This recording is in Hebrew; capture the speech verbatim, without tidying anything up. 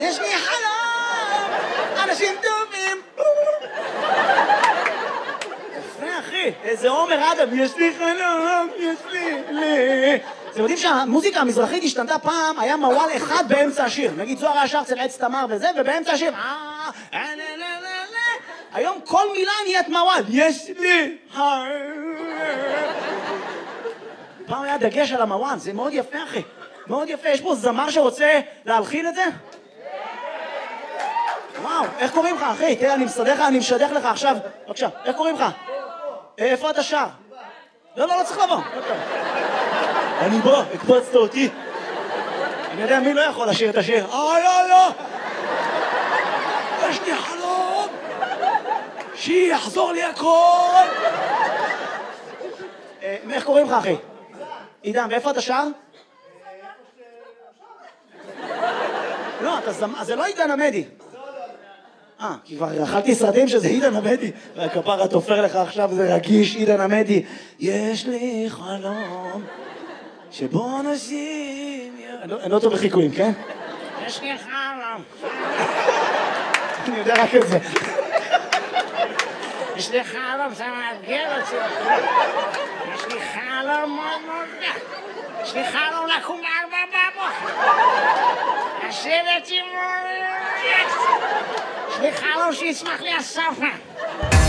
יש לי חלום, אנשים טובים. יפה, אחי. איזה עומר אדם, יש לי חלום, יש לי, לי. אתם יודעים שהמוזיקה המזרחית השתנתה פעם, היה מוואל אחד באמצע השיר. נגיד זוהר היה שר צלעץ תמר וזה, ובאמצע השיר, היום כל מילה נהיית מוואל. יש לי פעם היה דגש על המוואל, זה מאוד יפה, אחי. מאוד יפה. יש פה זמר שרוצה להלחין את זה? וואו, איך קוראים לך, אחי? תראה, אני מסתדר לך, אני משדך לך עכשיו. בבקשה, איך קוראים לך? איפה אתה שר? לא, לא, לא צריך לבוא. אני בא, הקפצת אותי. אני יודע מי לא יכול לשיר את השיר. אה, לא, לא. יש לי חלום. שיחזור לי הכל. איך קוראים לך, אחי? עידן, ואיפה אתה שר? לא, זה לא עידן עמדי. אה, כי כבר אכלתי סרטים שזה עידן עמדי. והכפרה תופר לך עכשיו, זה רגיש, עידן עמדי. יש לי חלום שבו אנשים... אני לא טוב בחיקויים, כן? יש לי חלום. אני יודע רק את זה. יש לי חלום, זה מאתגר אותי. יש לי חלום מאוד מאוד גדול. יש לי חלום לקום בארבע בבוקר. לשבת עם... יש לי חלום שיצמח לי הספה.